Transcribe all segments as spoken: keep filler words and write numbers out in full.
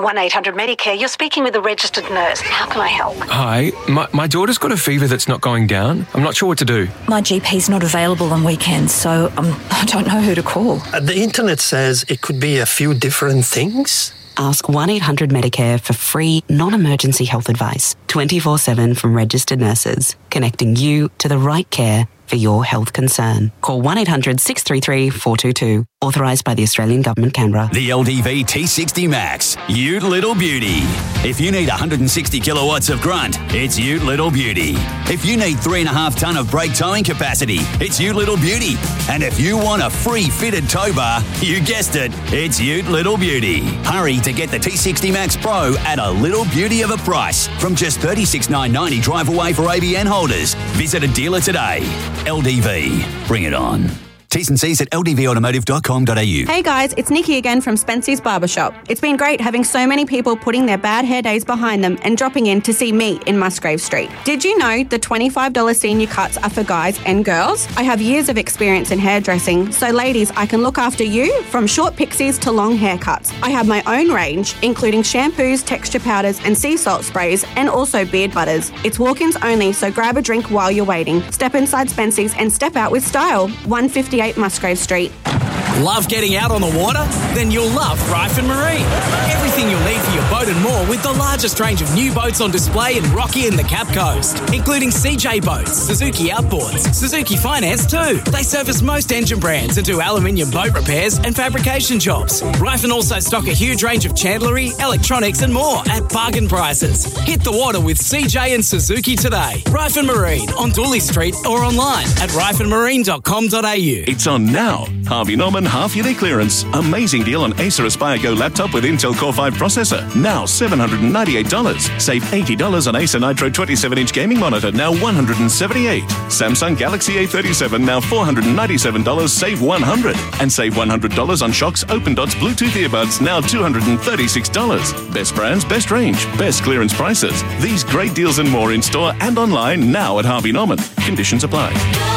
one eight hundred Medicare. You're speaking with a registered nurse. How can I help? Hi, my, my daughter's got a fever that's not going down. I'm not sure what to do. My G P's not available on weekends, so um, I don't know who to call. Uh, the internet says it could be a few different things. Ask one eight hundred Medicare for free, non-emergency health advice, twenty-four seven from registered nurses, connecting you to the right care for your health concern. Call one eight hundred six three three four two two. Authorised by the Australian Government, Canberra. The L D V T sixty Max. Ute Little Beauty. If you need one hundred sixty kilowatts of grunt, it's Ute Little Beauty. If you need three and a half tonne of brake towing capacity, it's Ute Little Beauty. And if you want a free fitted tow bar, you guessed it, it's Ute Little Beauty. Hurry to get the T sixty Max Pro at a little beauty of a price from just thirty-six thousand nine hundred ninety drive away for A B N holders. Visit a dealer today. L D V. Bring it on. T's and C's at l d v automotive dot com dot a u. Hey guys, it's Nikki again from Spency's Barbershop. It's been great having so many people putting their bad hair days behind them and dropping in to see me in Musgrave Street. Did you know the twenty-five dollars senior cuts are for guys and girls? I have years of experience in hairdressing, so ladies, I can look after you from short pixies to long haircuts. I have my own range, including shampoos, texture powders and sea salt sprays, and also beard butters. It's walk-ins only, so grab a drink while you're waiting. Step inside Spency's and step out with style. one fifty-eight Musgrave Street. Love getting out on the water? Then you'll love Ryford Marine. Everything you'll need for your boat and more with the largest range of new boats on display in Rocky and the Cap Coast, including C J Boats, Suzuki Outboards, Suzuki Finance too. They service most engine brands and do aluminium boat repairs and fabrication jobs. Ryford also stock a huge range of chandlery, electronics and more at bargain prices. Hit the water with C J and Suzuki today. Ryford Marine on Dooley Street or online at ryford marine dot com dot a u. It's on now. Harvey Norman half-yearly clearance. Amazing deal on Acer Aspire Go laptop with Intel Core five processor. Now seven hundred ninety-eight dollars. Save eighty dollars on Acer Nitro twenty-seven inch gaming monitor. Now one hundred seventy-eight dollars. Samsung Galaxy A thirty-seven. Now four hundred ninety-seven dollars. Save one hundred dollars. And save one hundred dollars on Shox Open Dots Bluetooth earbuds. Now two hundred thirty-six dollars. Best brands, best range, best clearance prices. These great deals and more in store and online now at Harvey Norman. Conditions apply.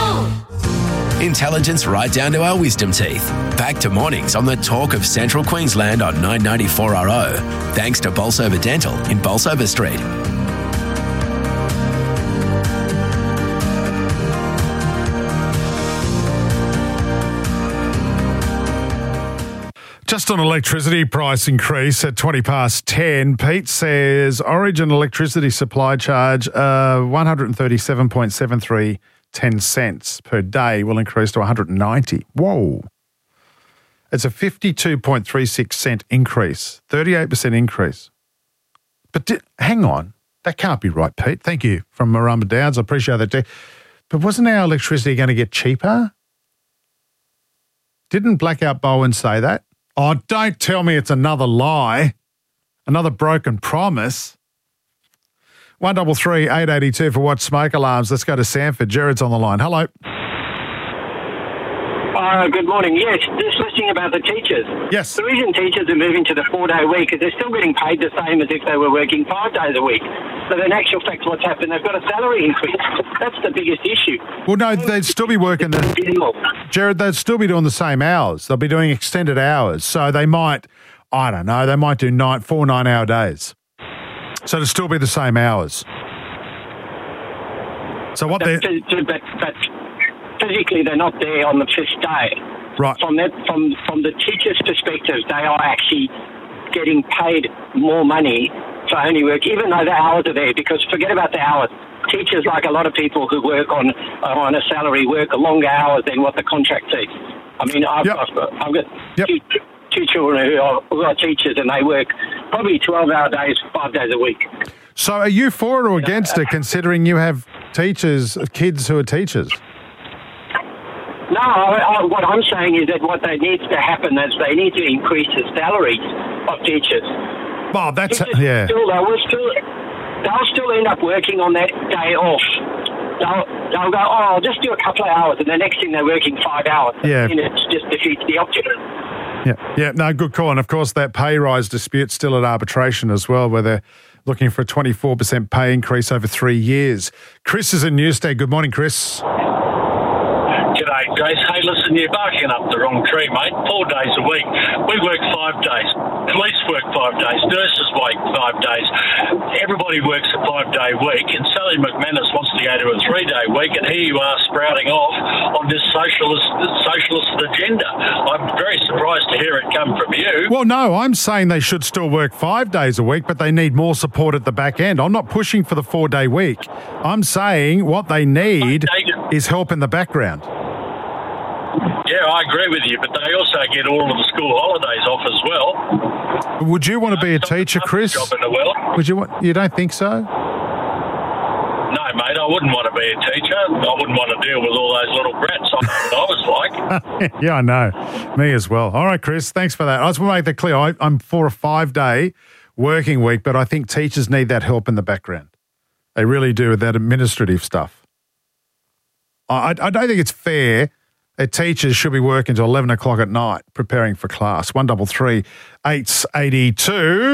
Intelligence right down to our wisdom teeth. Back to mornings on the talk of Central Queensland on nine ninety-four R O. Thanks to Bolsover Dental in Bolsover Street. Just on electricity price increase at twenty past ten, Pete says Origin electricity supply charge uh, one hundred thirty-seven point seven three ten cents per day will increase to one hundred ninety. Whoa. It's a fifty-two point three six cent increase, thirty-eight percent increase. But di- hang on, that can't be right, Pete. Thank you from Marumba Downs. I appreciate that. But wasn't our electricity going to get cheaper? Didn't Blackout Bowen say that? Oh, don't tell me it's another lie, another broken promise. One double three eight eighty two for what smoke alarms. Let's go to Sanford. Jared's on the line. Hello. Uh, good morning. Yes, just listening about the teachers. Yes. The reason teachers are moving to the four-day week is they're still getting paid the same as if they were working five days a week. So in actual fact, what's happened, they've got a salary increase. That's the biggest issue. Well, no, they'd still be working the... Jared, they'd still be doing the same hours. They'll be doing extended hours. So they might, I don't know, they might do nine, four nine-hour days. So it'll still be the same hours. So what they... But, but physically, they're not there on the fifth day. Right. From that, from from the teachers' perspective, they are actually getting paid more money for only work, even though the hours are there. Because forget about the hours. Teachers, like a lot of people who work on uh, on a salary, work longer hours than what the contract says. I mean, I've, yep. I've got, I've got yep. two, two children who are, who are teachers, and they work probably twelve-hour days, five days a week. So are you for it or against it, considering you have teachers, kids who are teachers? No, I, I, what I'm saying is that what they needs to happen is they need to increase the salaries of teachers. Well, that's teachers yeah. Still, they will still, they'll still end up working on that day off. They'll, they'll go, oh, I'll just do a couple of hours, and the next thing they're working five hours. Yeah. And it's just defeats the object. Yeah, yeah, no, good call. And of course, that pay rise dispute's still at arbitration as well, where they're looking for a twenty-four percent pay increase over three years. Chris is in Newstead. Good morning, Chris. G'day, Grace. Hey, listen, you're barking up the wrong tree, mate. Four days a week. We work five days. police work five days, nurses work five days. Everybody works a five-day week, and Sally McManus wants to go to a three-day week, and here you are sprouting off on this socialist socialist agenda. I'm very surprised to hear it come from you. Well, no, I'm saying they should still work five days a week, but they need more support at the back end. I'm not pushing for the four-day week. I'm saying what they need is help in the background. Yeah, I agree with you, but they also get all of the school holidays off as well. Would you want to be a teacher, Chris? Job in the world. Would you want? You don't think so? No, mate, I wouldn't want to be a teacher. I wouldn't want to deal with all those little brats I, I was like. Yeah, I know. Me as well. All right, Chris, thanks for that. I just want to make that clear. I, I'm for a five-day working week, but I think teachers need that help in the background. They really do with that administrative stuff. I, I don't think it's fair that teachers should be working till eleven o'clock at night preparing for class. one double three, eight eighty-two.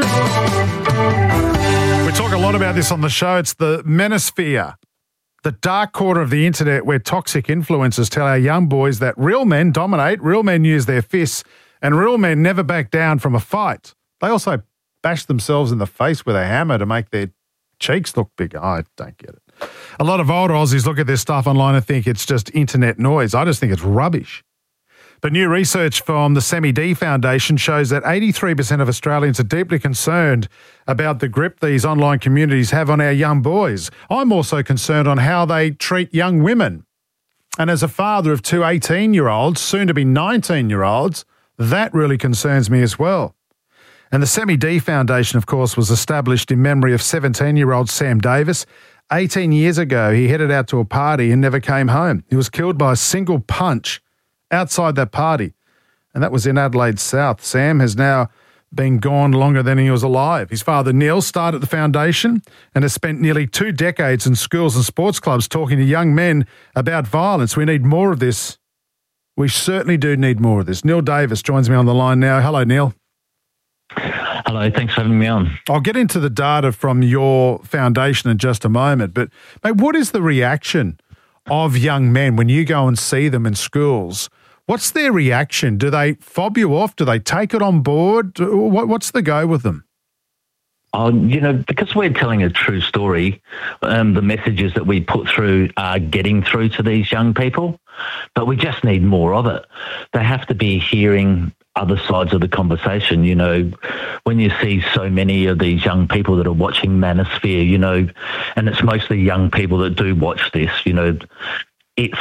We talk a lot about this on the show. It's the manosphere, the dark corner of the internet where toxic influencers tell our young boys that real men dominate, real men use their fists, and real men never back down from a fight. They also bash themselves in the face with a hammer to make their cheeks look bigger. I don't get it. A lot of old Aussies look at this stuff online and think it's just internet noise. I just think it's rubbish. But new research from the Semi D Foundation shows that eighty-three percent of Australians are deeply concerned about the grip these online communities have on our young boys. I'm also concerned on how they treat young women. And as a father of two eighteen-year-olds, soon to be nineteen-year-olds, that really concerns me as well. And the Semi D Foundation, of course, was established in memory of seventeen-year-old Sam Davis. eighteen years ago, he headed out to a party and never came home. He was killed by a single punch outside that party, and that was in Adelaide South. Sam has now been gone longer than he was alive. His father, Neil, started the foundation and has spent nearly two decades in schools and sports clubs talking to young men about violence. We need more of this. We certainly do need more of this. Neil Davis joins me on the line now. Hello, Neil. Hello, thanks for having me on. I'll get into the data from your foundation in just a moment, but mate, what is the reaction of young men when you go and see them in schools? What's their reaction? Do they fob you off? Do they take it on board? What's the go with them? Oh, you know, because we're telling a true story, um, the messages that we put through are getting through to these young people, but we just need more of it. They have to be hearing other sides of the conversation. You know, when you see so many of these young people that are watching Manosphere, you know, and it's mostly young people that do watch this, you know, it's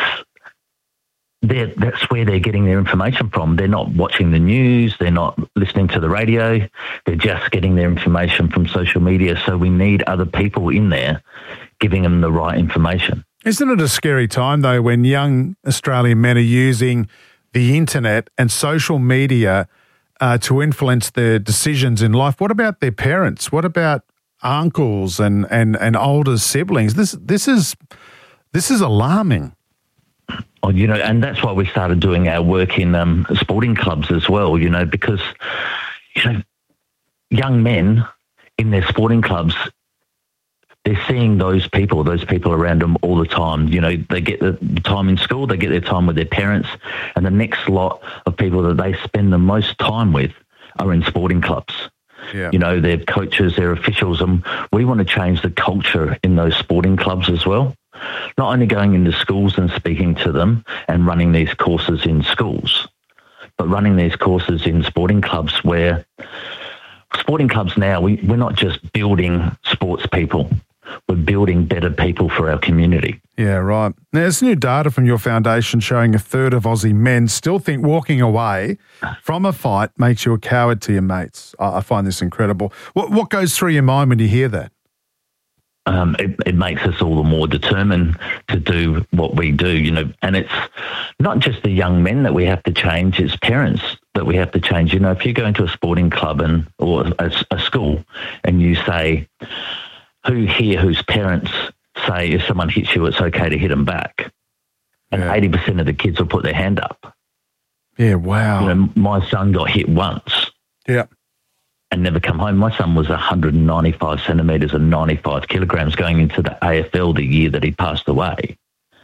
they're, that's where they're getting their information from. They're not watching the news. They're not listening to the radio. They're just getting their information from social media. So we need other people in there giving them the right information. Isn't it a scary time, though, when young Australian men are using the internet and social media uh, to influence their decisions in life? What about their parents? What about uncles and, and, and older siblings? This this is this is alarming. Oh, you know, and that's why we started doing our work in um, sporting clubs as well, you know, because, you know, young men in their sporting clubs, they're seeing those people, those people around them all the time. You know, they get the time in school, they get their time with their parents, and the next lot of people that they spend the most time with are in sporting clubs. Yeah. You know, they're coaches, they're officials, and we want to change the culture in those sporting clubs as well. Not only going into schools and speaking to them and running these courses in schools, but running these courses in sporting clubs where sporting clubs now, we, we're not just building sports people, we're building better people for our community. Yeah, right. Now, there's new data from your foundation showing a third of Aussie men still think walking away from a fight makes you a coward to your mates. I, I find this incredible. What, what goes through your mind when you hear that? Um, it, it makes us all the more determined to do what we do, you know, and it's not just the young men that we have to change, it's parents that we have to change. You know, if you go into a sporting club and or a, a school and you say, who here whose parents say if someone hits you, it's okay to hit them back, and yeah. eighty percent of the kids will put their hand up. Yeah, wow. You know, my son got hit once. Yeah. And never come home. My son was one hundred ninety-five centimetres and ninety-five kilograms going into the A F L the year that he passed away.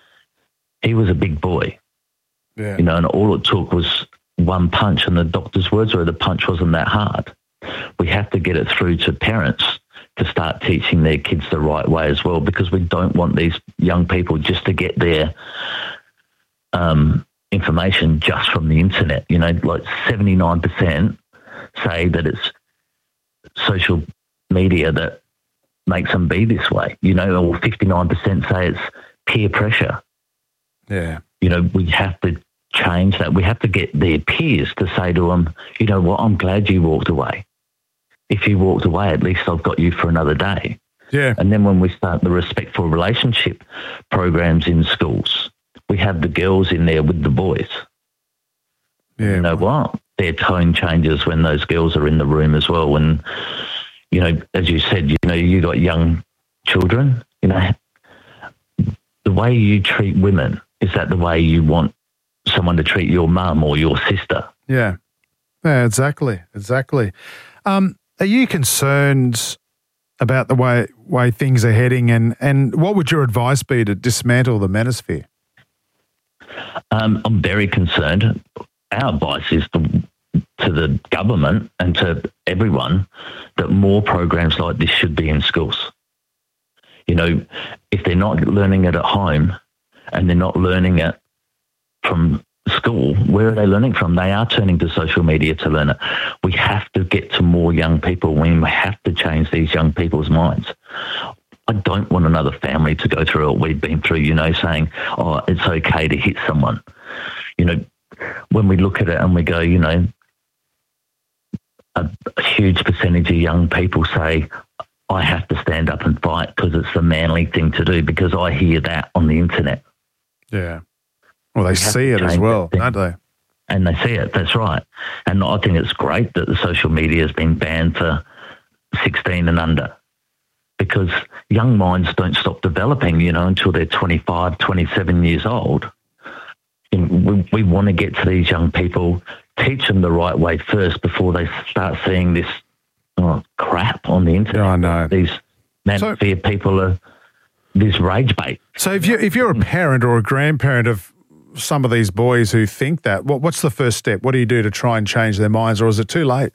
He was a big boy. Yeah. You know, and all it took was one punch, and the doctor's words were the punch wasn't that hard. we have to get it through to parents to start teaching their kids the right way as well, because we don't want these young people just to get their um, information just from the internet. You know, like seventy-nine percent say that it's social media that makes them be this way, you know, or fifty-nine percent say it's peer pressure. Yeah. You know, we have to change that. We have to get their peers to say to them, you know what, I'm glad you walked away. If you walked away, at least I've got you for another day. Yeah. And then when we start the respectful relationship programs in schools, we have the girls in there with the boys. Yeah. You know what? Their tone changes when those girls are in the room as well. When, you know, as you said, you know, you got young children, you know, the way you treat women, is that the way you want someone to treat your mum or your sister? Yeah. Yeah, exactly. Exactly. Um, Are you concerned about the way way things are heading, and, and what would your advice be to dismantle the manosphere? Um, I'm very concerned. Our advice is to, to the government and to everyone that more programs like this should be in schools. You know, if they're not learning it at home and they're not learning it from school, where are they learning from? They are turning to social media to learn it. We have to get to more young people. We have to change these young people's minds. I don't want another family to go through what we've been through, you know, saying, oh, it's okay to hit someone. You know, when we look at it and we go, you know, a, a huge percentage of young people say, I have to stand up and fight because it's the manly thing to do, because I hear that on the internet. Yeah. Well, they see it as well, don't they? And they see it, that's right. And I think it's great that the social media has been banned for sixteen and under, because young minds don't stop developing, you know, until they're twenty-five, twenty-seven years old. And we, we want to get to these young people, teach them the right way first before they start seeing this oh, crap on the internet. I know. These manosphere so, people are this rage bait. So if, you, if you're a parent or a grandparent of some of these boys who think that, what, what's the first step? What do you do to try and change their minds, or is it too late?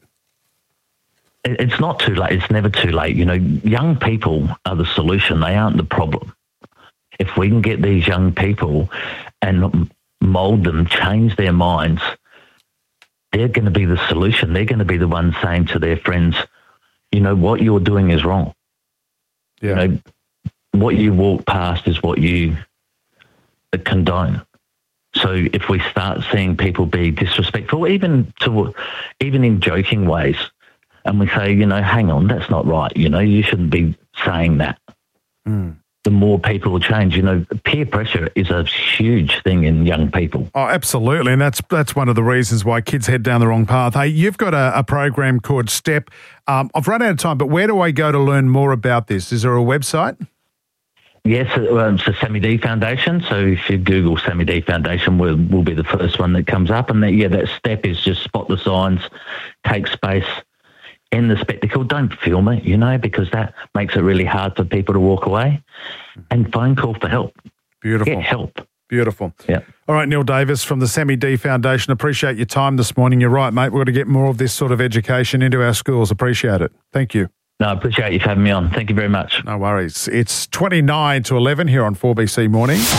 It's not too late. It's never too late. You know, young people are the solution. They aren't the problem. If we can get these young people and mould them, change their minds, they're going to be the solution. They're going to be the ones saying to their friends, you know, what you're doing is wrong. Yeah. You know, what you walk past is what you condone. So if we start seeing people be disrespectful, even to even in joking ways, and we say, you know, hang on, that's not right. You know, you shouldn't be saying that. Mm. The more people will change. You know, peer pressure is a huge thing in young people. Oh, absolutely. And that's that's one of the reasons why kids head down the wrong path. Hey, you've got a, a program called STEP. Um, I've run out of time, but where do I go to learn more about this? Is there a website? Yes, it's the Sammy D Foundation. So if you Google Sammy D Foundation, we'll, we'll be the first one that comes up. And that, yeah, that step is just spot the signs, take space, end the spectacle. Don't film it, you know, because that makes it really hard for people to walk away. And phone call for help. Beautiful. Get help. Beautiful. Yeah. All right, Neil Davis from the Sammy D Foundation. Appreciate your time this morning. You're right, mate. We've got to get more of this sort of education into our schools. Appreciate it. Thank you. No, I appreciate you having me on. Thank you very much. No worries. It's twenty-nine to eleven here on four B C Morning. A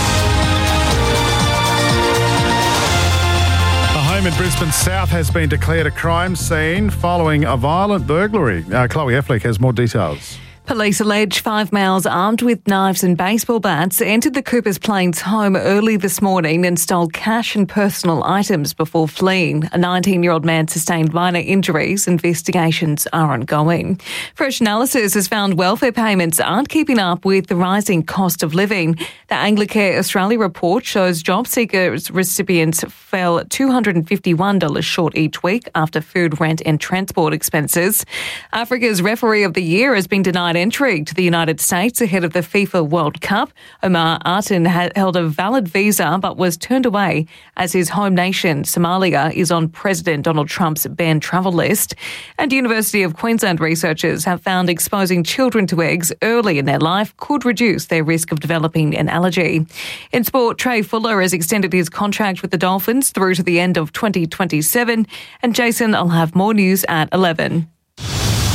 home in Brisbane South has been declared a crime scene following a violent burglary. Uh, Chloe Efflick has more details. Police allege five males armed with knives and baseball bats entered the Coopers Plains home early this morning and stole cash and personal items before fleeing. A nineteen-year-old man sustained minor injuries. Investigations are ongoing. Fresh Analysis has found welfare payments aren't keeping up with the rising cost of living. The Anglicare Australia report shows job seekers recipients fell two hundred fifty-one dollars short each week after food, rent and transport expenses. Africa's referee of the year has been denied entry to the United States ahead of the FIFA World Cup. Omar Artin had held a valid visa but was turned away as his home nation, Somalia, is on President Donald Trump's banned travel list. And University of Queensland researchers have found exposing children to eggs early in their life could reduce their risk of developing an allergy. In sport, Trey Fuller has extended his contract with the Dolphins through to the end of twenty twenty-seven. And Jason, I'll have more news at eleven.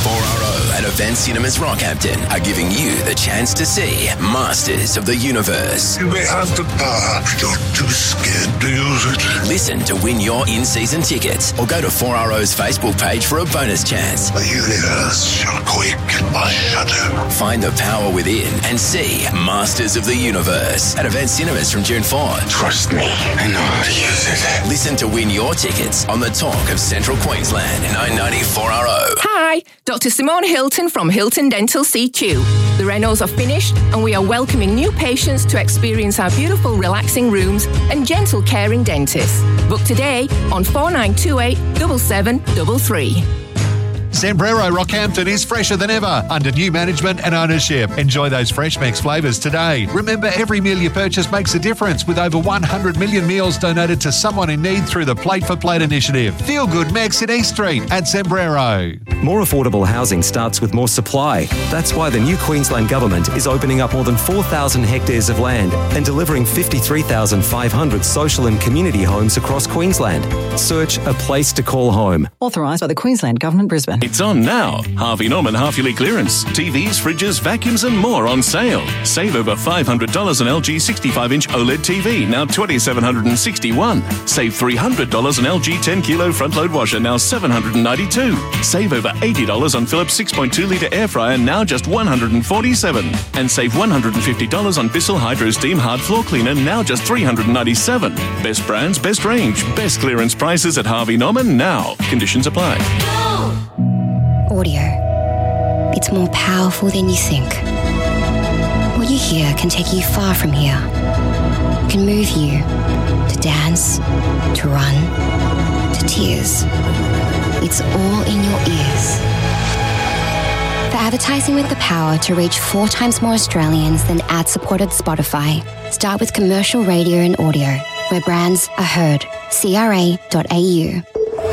four R O and Event Cinemas Rockhampton are giving you the chance to see Masters of the Universe. You may have the power, but you're too scared to use it. Listen to win your in-season tickets or go to four R O's Facebook page for a bonus chance. The universe shall quake or shudder. Find the power within and see Masters of the Universe at Event Cinemas from June fourth. Trust me, I know how to use it. Listen to win your tickets on the Talk of Central Queensland, nine ninety four R O. Hi, Doctor Simone Hilton from Hilton Dental C Q. The renos are finished and we are welcoming new patients to experience our beautiful relaxing rooms and gentle caring dentists. Book today on four nine two eight, seven seven three three. Sombrero Rockhampton is fresher than ever under new management and ownership. Enjoy those fresh mix flavours today. Remember, every meal you purchase makes a difference with over one hundred million meals donated to someone in need through the Plate for Plate initiative. Feel good Mex in East Street at Sombrero. More affordable housing starts with more supply. That's why the new Queensland Government is opening up more than four thousand hectares of land and delivering fifty-three thousand five hundred social and community homes across Queensland. Search A Place to Call Home. Authorised by the Queensland Government, Brisbane. It's on now. Harvey Norman half-yearly clearance. T Vs, fridges, vacuums and more on sale. Save over five hundred dollars on L G sixty-five inch OLED T V, now two thousand seven hundred sixty-one dollars. Save three hundred dollars on L G ten kilo front-load washer, now seven hundred ninety-two dollars. Save over eighty dollars on Philips six point two litre air fryer, now just one hundred forty-seven dollars. And save one hundred fifty dollars on Bissell Hydro Steam Hard Floor Cleaner, now just three hundred ninety-seven dollars. Best brands, best range, best clearance prices at Harvey Norman now. Conditions apply. Audio. It's more powerful than you think. What you hear can take you far from here. It can move you to dance, to run, to tears. It's all in your ears. For advertising with the power to reach four times more Australians than ad-supported Spotify, start with commercial radio and audio, where brands are heard. C R A dot A U.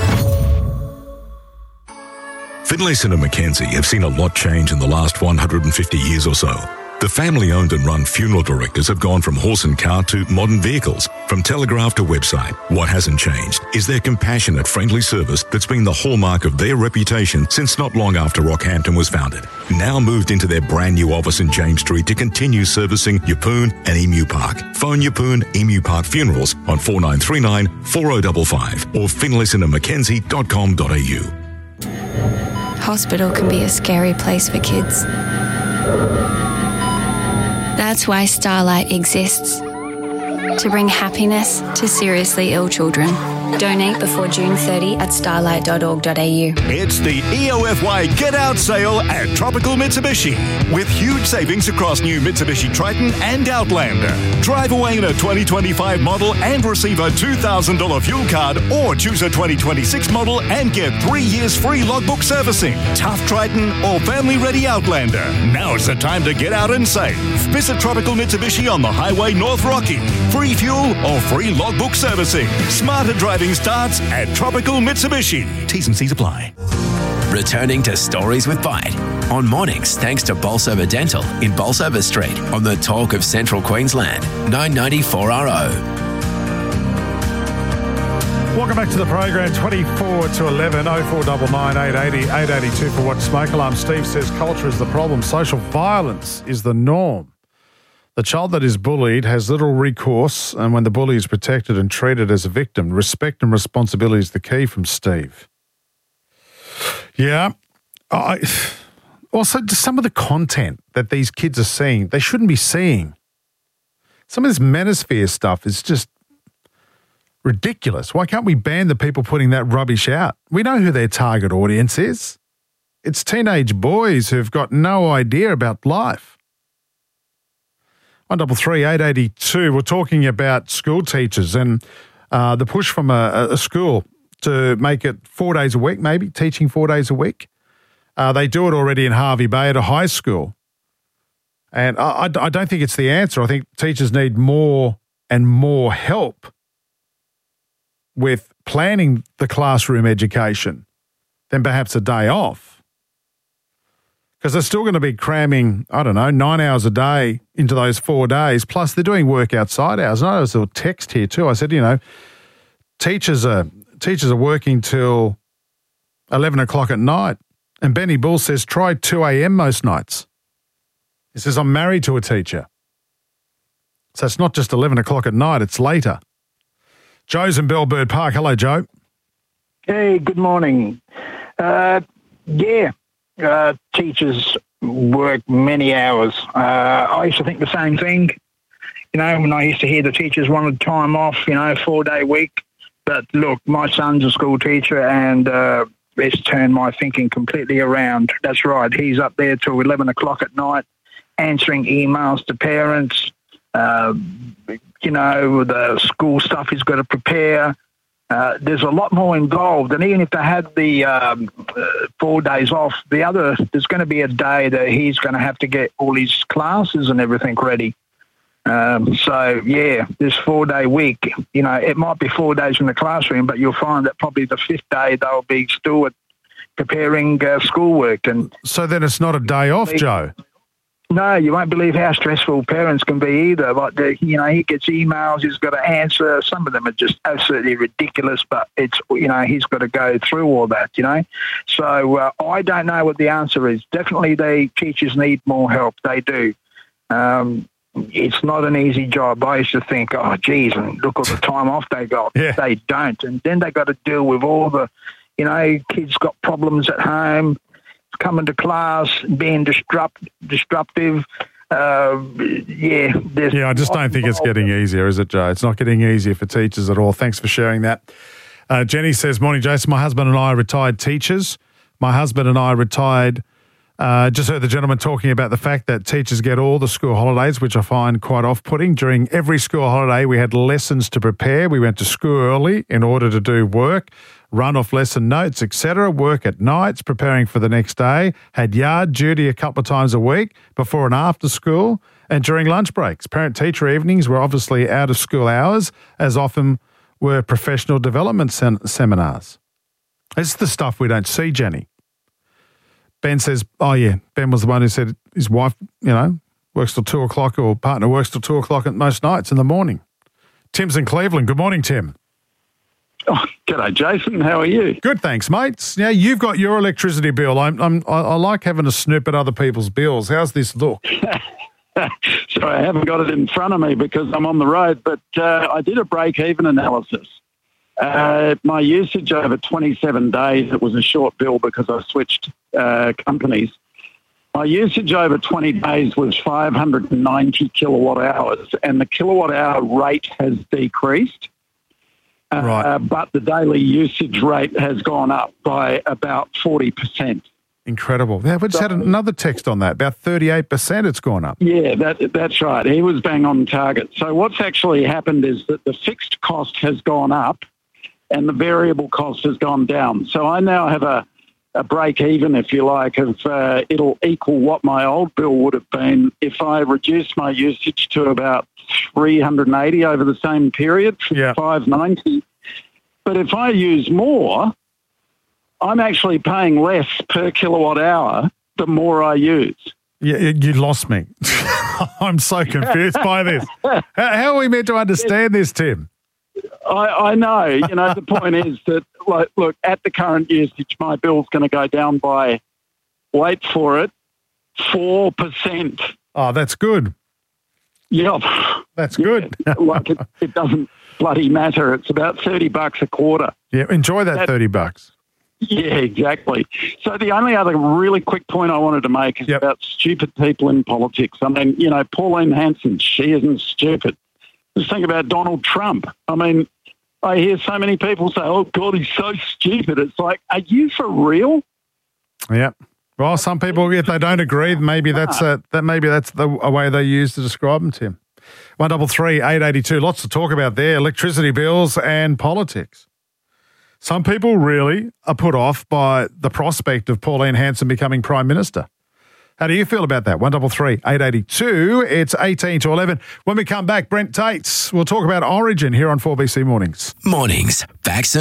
Finlayson and Mackenzie have seen a lot change in the last one hundred fifty years or so. The family-owned and run funeral directors have gone from horse and cart to modern vehicles, from telegraph to website. What hasn't changed is their compassionate, friendly service that's been the hallmark of their reputation since not long after Rockhampton was founded. Now moved into their brand new office in James Street to continue servicing Yeppoon and Emu Park. Phone Yeppoon Emu Park Funerals on four nine three nine, four oh five five or finlayson and mackenzie dot com dot a u. Hospital can be a scary place for kids. That's why Starlight exists. To bring happiness to seriously ill children. Donate before June thirtieth at starlight dot org dot a u. It's the E O F Y Get Out sale at Tropical Mitsubishi, with huge savings across new Mitsubishi Triton and Outlander. Drive away in a twenty twenty-five model and receive a two thousand dollars fuel card, or choose a twenty twenty-six model and get three years free logbook servicing. Tough Triton or family-ready Outlander. Now is the time to get out and save. Visit Tropical Mitsubishi on the Highway North Rocky. Free fuel or free logbook servicing. Smarter driving starts at Tropical Mitsubishi. T's and C's apply. Returning to Stories with Bite on mornings thanks to Bolsover Dental in Bolsover Street on the Talk of Central Queensland, nine ninety four R O. Welcome back to the program, twenty-four to eleven, oh four nine nine, eight eight oh, eight eight two for What Smoke Alarm. Steve says culture is the problem. Social violence is the norm. The child that is bullied has little recourse, and when the bully is protected and treated as a victim, respect and responsibility is the key, from Steve. Yeah. I, also, just some of the content that these kids are seeing, they shouldn't be seeing. Some of this manosphere stuff is just ridiculous. Why can't we ban the people putting that rubbish out? We know who their target audience is. It's teenage boys who've got no idea about life. one double three, eight eight two. We're talking about school teachers and uh, the push from a, a school to make it four days a week, maybe, teaching four days a week. Uh, they do it already in Hervey Bay at a high school. And I, I, I don't think it's the answer. I think teachers need more and more help with planning the classroom education than perhaps a day off. Because they're still going to be cramming, I don't know, nine hours a day into those four days. Plus, they're doing work outside hours. And I was a text here too. I said, you know, teachers are teachers are working till eleven o'clock at night And Benny Bull says, try two a.m. most nights. He says, I'm married to a teacher. So it's not just eleven o'clock at night, it's later. Joe's in Bellbird Park. Hello, Joe. Hey, good morning. Uh, yeah, uh, teachers work many hours. Uh, I used to think the same thing. You know, when I used to hear the teachers wanted time off, you know, four-day week. But look, my son's a school teacher and uh, it's turned my thinking completely around. That's right. He's up there till eleven o'clock at night answering emails to parents. Uh, you know, the school stuff he's got to prepare. Uh, there's a lot more involved. And even if they had the um, uh, four days off, the other, there's going to be a day that he's going to have to get all his classes and everything ready. Um, so, yeah, this four-day week, you know, it might be four days in the classroom, but you'll find that probably the fifth day they'll be still at preparing uh, schoolwork. And so then it's not a day off, Joe? No, you won't believe how stressful parents can be either. Like, the, you know, he gets emails, he's got to answer. Some of them are just absolutely ridiculous, but it's, you know, he's got to go through all that, you know. So uh, I don't know what the answer is. Definitely the teachers need more help. They do. Um, it's not an easy job. I used to think, oh, geez, and look at the time off they got. Yeah. They don't. And then they got to deal with all the, you know, kids got problems at home, coming to class, being disrupt, disruptive. Uh, yeah. Yeah, I just don't think it's getting easier, is it, Joe? It's not getting easier for teachers at all. Thanks for sharing that. Uh, Jenny says, morning, Jason. My husband and I are retired teachers. My husband and I retired Uh, just heard the gentleman talking about the fact that teachers get all the school holidays, which I find quite off-putting. During every school holiday, we had lessons to prepare. We went to school early in order to do work, run off lesson notes, et cetera, work at nights, preparing for the next day, had yard duty a couple of times a week before and after school, and during lunch breaks. Parent-teacher evenings were obviously out of school hours, as often were professional development sem- seminars. It's the stuff we don't see, Jenny. Ben says, oh, yeah, Ben was the one who said his wife, you know, works till two o'clock or partner works till two o'clock at most nights in the morning. Tim's in Cleveland. Good morning, Tim. Oh, g'day, Jason. How are you? Good, thanks, mate. Now, you've got your electricity bill. I'm, I'm, I, I like having a snoop at other people's bills. How's this look? Sorry, I haven't got it in front of me because I'm on the road, but uh, I did a break-even analysis. Uh, my usage over twenty-seven days, it was a short bill because I switched uh, companies. My usage over twenty days was five hundred ninety kilowatt hours, and the kilowatt hour rate has decreased. Uh, right. But the daily usage rate has gone up by about forty percent. Incredible. Yeah, we just so, had another text on that. About thirty-eight percent it's gone up. Yeah, that, that's right. He was bang on target. So what's actually happened is that the fixed cost has gone up and the variable cost has gone down. So I now have a, a break even, if you like, of uh, it'll equal what my old bill would have been if I reduced my usage to about three hundred eighty over the same period, yeah. five ninety. But if I use more, I'm actually paying less per kilowatt hour the more I use. Yeah, you lost me. I'm so confused by this. How are we meant to understand this, Tim? I, I know. You know, the point is that, like, look, at the current usage, my bill's going to go down by, wait for it, four percent. Oh, that's good. Yeah. That's good. Yeah, like, it, it doesn't bloody matter. It's about thirty bucks a quarter. Yeah, enjoy that, that thirty bucks. Yeah, exactly. So the only other really quick point I wanted to make is yep. about stupid people in politics. I mean, you know, Pauline Hanson, she isn't stupid. Just think about Donald Trump. I mean, I hear so many people say, oh, God, he's so stupid. It's like, are you for real? Yeah. Well, some people, if they don't agree, maybe that's a, that maybe that's the a way they use to describe them, Tim. one double three, eight eighty-two. Lots to talk about there, electricity bills and politics. Some people really are put off by the prospect of Pauline Hanson becoming Prime Minister. How do you feel about that? one double three, eight eighty-two. It's eighteen to eleven. When we come back, Brent Tates, we'll talk about Origin here on four B C Mornings. Mornings. Back soon.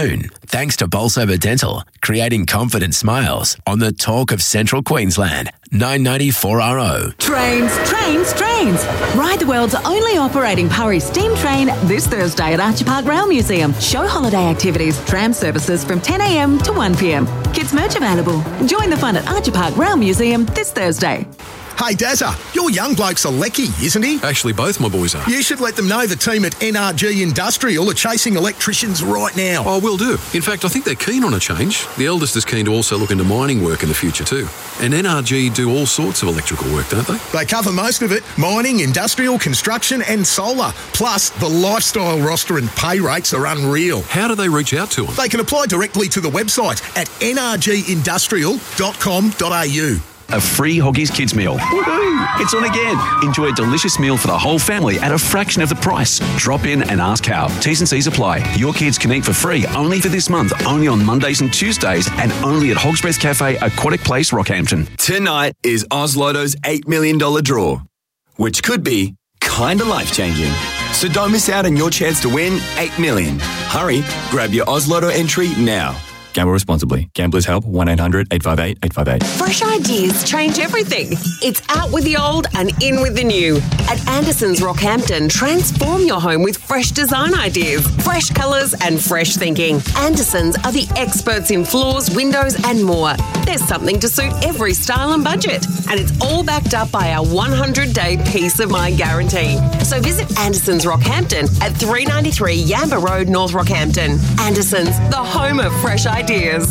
thanks to Bolsover Dental, creating confident smiles on the talk of Central Queensland. nine ninety-four R O. Trains, trains, trains. Ride the world's only operating Purry steam train this Thursday at Archie Park Rail Museum. Show holiday activities, tram services from ten a m to one p m. Kids merch available. Join the fun at Archie Park Rail Museum this Thursday. Hey, Dazza, your young bloke's a lecky, isn't he? Actually, both my boys are. You should let them know the team at N R G Industrial are chasing electricians right now. Oh, will do. In fact, I think they're keen on a change. The eldest is keen to also look into mining work in the future too. And N R G do all sorts of electrical work, don't they? They cover most of it. Mining, industrial, construction and solar. Plus, the lifestyle roster and pay rates are unreal. How do they reach out to them? They can apply directly to the website at n r g industrial dot com dot a u. A free Hoggies Kids meal. Woohoo! It's on again. Enjoy a delicious meal for the whole family at a fraction of the price. Drop in and ask how. T's and C's apply. Your kids can eat for free only for this month, only on Mondays and Tuesdays, and only at Hog's Breath Cafe, Aquatic Place, Rockhampton. Tonight is Oz Lotto's eight million dollars draw, which could be kinda life-changing. So don't miss out on your chance to win eight million dollars. Hurry, grab your Oz Lotto entry now. Gamble responsibly. Gamblers help. one eight hundred eight five eight eight five eight. Fresh ideas change everything. It's out with the old and in with the new. At Anderson's Rockhampton, transform your home with fresh design ideas, fresh colours and fresh thinking. Anderson's are the experts in floors, windows and more. There's something to suit every style and budget. And it's all backed up by our one hundred day peace of mind guarantee. So visit Anderson's Rockhampton at three ninety-three Yamba Road, North Rockhampton. Anderson's, the home of fresh ideas.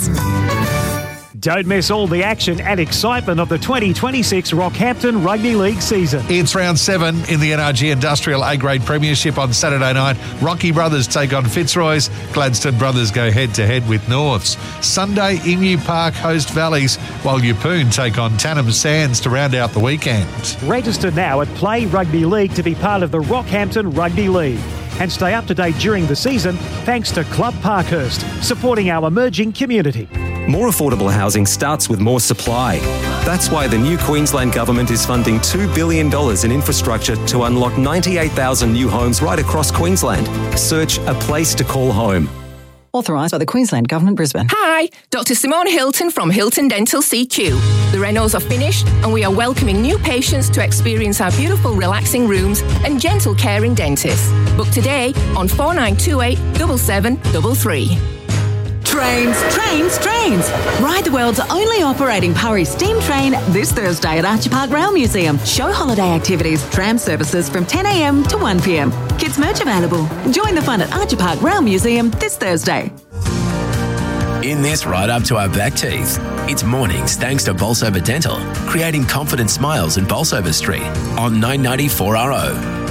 Don't miss all the action and excitement of the twenty twenty-six Rockhampton Rugby League season. It's round seven in the N R G Industrial A-Grade Premiership on Saturday night. Rocky Brothers take on Fitzroy's. Gladstone Brothers go head-to-head with Norths. Sunday, Emu Park host Valleys, while Yeppoon take on Tannum Sands to round out the weekend. Register now at Play Rugby League to be part of the Rockhampton Rugby League. And stay up to date during the season thanks to Club Parkhurst, supporting our emerging community. More affordable housing starts with more supply. That's why the new Queensland Government is funding two billion dollars in infrastructure to unlock ninety-eight thousand new homes right across Queensland. Search A Place to Call Home. Authorised by the Queensland Government, Brisbane. Hi, Doctor Simone Hilton from Hilton Dental C Q. The renos are finished and we are welcoming new patients to experience our beautiful relaxing rooms and gentle caring dentists. Book today on four nine two eight, seven seven three three. Trains, trains, trains. Ride the world's only operating Purry steam train this Thursday at Archie Park Rail Museum. Show holiday activities, tram services from ten a m to one p m. Kids merch available. Join the fun at Archie Park Rail Museum this Thursday. In this right up to our back teeth, it's mornings thanks to Bolsover Dental, creating confident smiles in Bolsover Street on nine ninety-four R O.